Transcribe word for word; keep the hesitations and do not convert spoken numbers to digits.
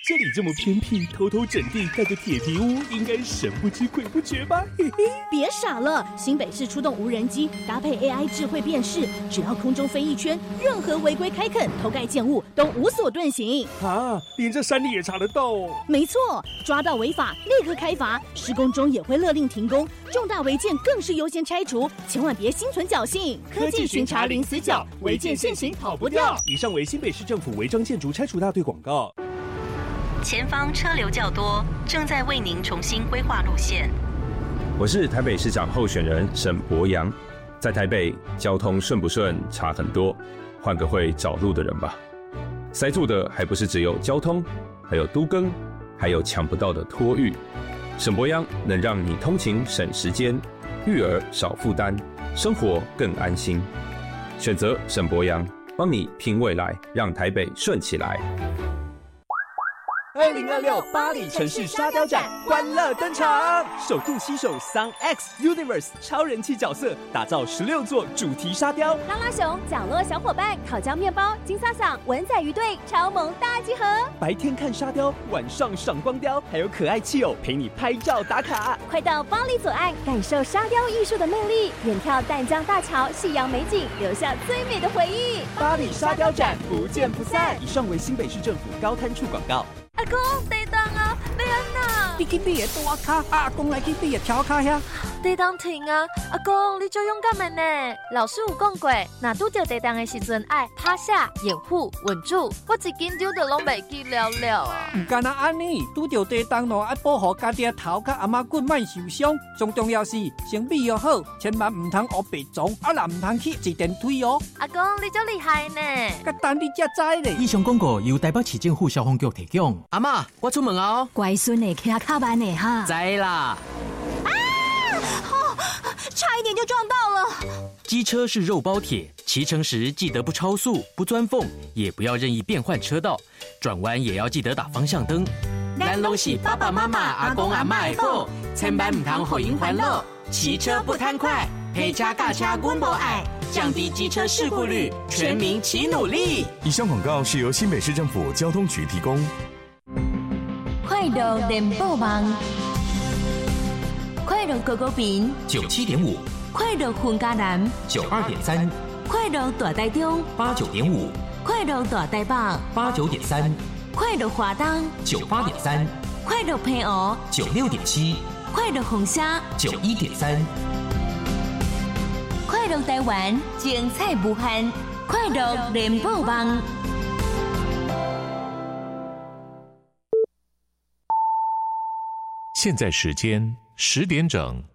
这里这么偏僻，偷偷整地盖个铁皮屋，应该神不知鬼不觉吧？嘿嘿， 别傻了，新北市出动无人机，搭配 A I 智慧辨识，只要空中飞一圈，任何违规开垦、偷盖建物都无所遁形。 啊，连这山里也查得到哦？ 没错，抓到违法立刻开罚，施工中也会勒令停工，重大违建更是优先拆除，千万别心存侥幸。科技巡查零死角，违建现行跑不掉。 以上为新北市政府违章建筑拆除大队广告。 前方车流较多，正在为您重新规划路线。 我是台北市长候选人沈伯洋，在台北交通顺不顺差很多，换个会找路的人吧。塞住的还不是只有交通，还有都更，还有抢不到的托育。沈伯洋能让你通勤省时间，育儿少负担，生活更安心。选择沈伯洋，帮你拼未来，让台北顺起来。 二零二六巴黎城市沙雕展欢乐登场，首度携手 Sun X Universe 超人气角色，打造十六座主题沙雕。 拉拉熊、角落小伙伴、烤焦面包、金萨桑、文仔鱼队超萌大集合。 白天看沙雕，晚上赏光雕，还有可爱气友陪你拍照打卡。 快到巴黎左岸，感受沙雕艺术的魅力，远眺淡江大桥、夕阳美景，留下最美的回忆。 巴黎沙雕展不见不散。以上为新北市政府高滩处广告。 阿公，地动啊，要安那？ 你去比个大卡，阿公来去比个跳卡遐。 地动停啊！阿公，你最勇敢的呢。老师有讲过，若拄到地动的时阵，爱趴下、掩护、稳住。我一紧张就拢袂记了了啊！ 唔干那安尼，拄到地动咯，爱保护家己的头甲阿妈骨莫受伤。最重要是先备要好，千万唔通学白撞，啊啦唔通去坐电梯哦。 阿公，你真厉害呢！ 甲等你才知咧。 以上广告由台北市政府消防局提供。阿嬷，我出门哦。 乖孙的骑卡班的哈。 知啦。 啊！哦，差一点就撞到了。 机车是肉包铁，骑乘时记得不超速、不钻缝，也不要任意变换车道，转弯也要记得打方向灯。咱拢是爸爸妈妈、阿公阿嬷的宝，千万唔通互因烦恼。骑车不贪快，陪车驾车阮无爱，降低机车事故率，全民齐努力。 以上广告是由新北市政府交通局提供。 快乐联播网，快乐狗狗饼九七点五， 快乐混家南九二点三， 快乐大台中八九点五， 快乐大台北八九点三， 快乐华东九八点三， 快乐平湖九六点七， 快乐红虾九一点三， 快乐台湾精彩无限，快乐联播网。 现在时间十点整。